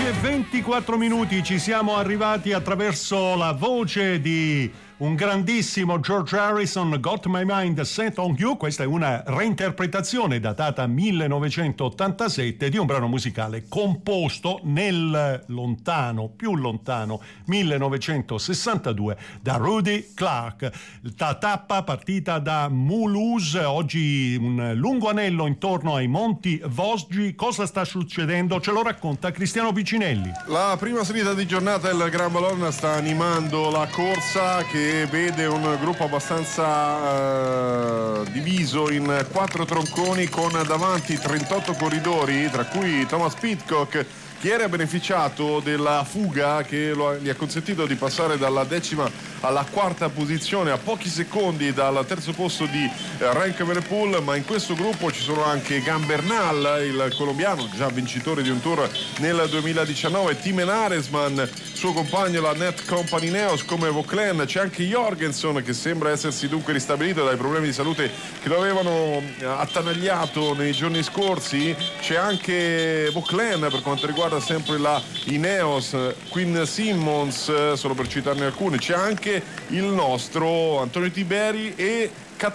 9:24 minuti, ci siamo arrivati attraverso la voce di un grandissimo George Harrison, Got My Mind Set on You. Questa è una reinterpretazione datata 1987 di un brano musicale composto nel più lontano 1962 da Rudy Clark. La tappa partita da Mulhouse, oggi un lungo anello intorno ai Monti Vosgi. Cosa sta succedendo? Ce lo racconta Cristiano Piccinelli. La prima salita di giornata del Grand Ballon sta animando la corsa, che vede un gruppo abbastanza diviso in 4 tronconi, con davanti 38 corridori, tra cui Thomas Pidcock, che ieri ha beneficiato della fuga che gli ha consentito di passare dalla 10ª alla 4ª posizione, a pochi secondi dal terzo posto di Renko Evenepoel. Ma in questo gruppo ci sono anche Gambernal, il colombiano, già vincitore di un Tour nel 2019, Timen Aresman, suo compagno la Net Company Neos come Vauclain. C'è anche Jorgenson, che sembra essersi dunque ristabilito dai problemi di salute che lo avevano attanagliato nei giorni scorsi. C'è anche Vauclain per quanto riguarda sempre la Ineos, Quinn Simmons, solo per citarne alcuni. C'è anche il nostro Antonio Tiberi e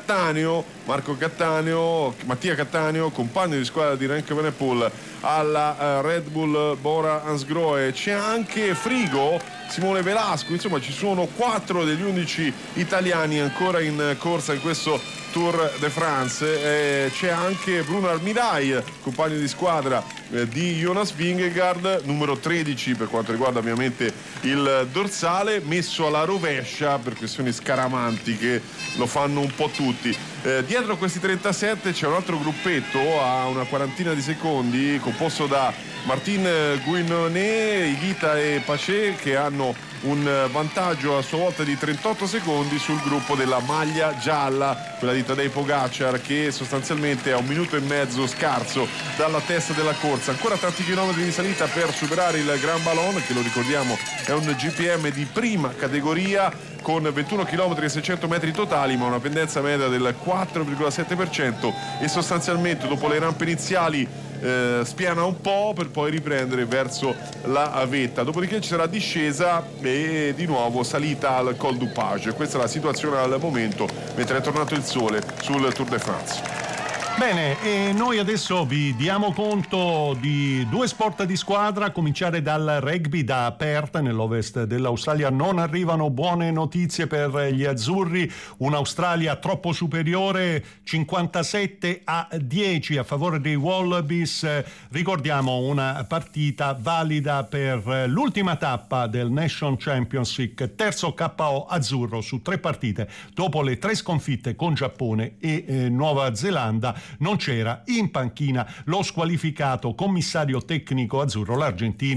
Mattia Cattaneo, compagno di squadra di Renko Evenepoel alla Red Bull Bora-Hansgrohe. C'è anche Frigo, Simone Velasco, insomma ci sono 4 degli 11 italiani ancora in corsa in questo Tour de France. C'è anche Bruno Armirail, compagno di squadra di Jonas Vingegaard, numero 13 per quanto riguarda ovviamente il dorsale, messo alla rovescia per questioni scaramantiche, lo fanno un po' tutti. Dietro questi 37 c'è un altro gruppetto a una quarantina di secondi, composto da Martin Guinonet, Higuita e Paché, che hanno un vantaggio a sua volta di 38 secondi sul gruppo della maglia gialla, quella di Tadej Pogacar, che sostanzialmente ha 1 minuto e mezzo scarso dalla testa della corsa. Ancora tanti chilometri di salita per superare il Grand Ballon, che lo ricordiamo è un GPM di prima categoria, con 21 km e 600 metri totali, ma una pendenza media del 4,7%, e sostanzialmente dopo le rampe iniziali spiana un po' per poi riprendere verso la vetta, dopodiché ci sarà discesa e di nuovo salita al Col du Page. Questa è la situazione al momento, mentre è tornato il sole sul Tour de France. Bene, e noi adesso vi diamo conto di 2 sport di squadra, a cominciare dal rugby. Da Perth, nell'ovest dell'Australia, non arrivano buone notizie per gli azzurri. Un'Australia troppo superiore, 57-10 a favore dei Wallabies. Ricordiamo una partita valida per l'ultima tappa del Nation Championship, terzo KO azzurro su 3 partite. Dopo le 3 sconfitte con Giappone e Nuova Zelanda, non c'era in panchina lo squalificato commissario tecnico azzurro, l'argentino